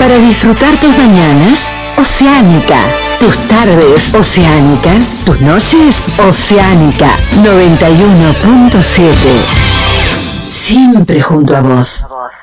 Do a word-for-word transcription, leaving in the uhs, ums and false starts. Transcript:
Para disfrutar tus mañanas, Oceánica. Tus tardes, Oceánica. Tus noches, Oceánica. noventa y uno punto siete. Siempre junto a vos.